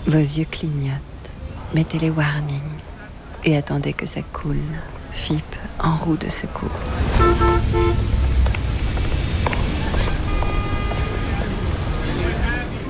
Vos yeux clignotent, mettez les warnings et attendez que ça coule, FIP en roue de secours.